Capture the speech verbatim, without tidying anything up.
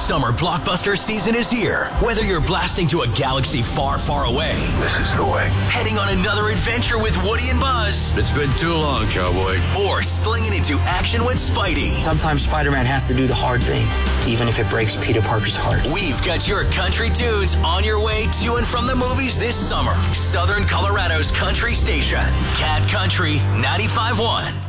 Summer blockbuster season is here. Whether you're blasting to a galaxy far, far away, this is the way. Heading on another adventure with Woody and Buzz, it's been too long, cowboy. Or slinging into action with Spidey. Sometimes Spider-Man has to do the hard thing, even if it breaks Peter Parker's heart. We've got your country tunes on your way to and from the movies this summer. Southern Colorado's country station, Cat Country ninety-five point one.